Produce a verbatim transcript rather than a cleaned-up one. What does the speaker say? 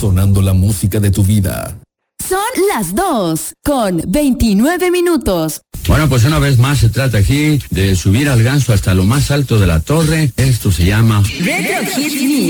sonando la música de tu vida. Son las dos, con veintinueve minutos. Bueno, pues una vez más se trata aquí de subir al ganso hasta lo más alto de la torre. Esto se llama... Retro Hit Mix.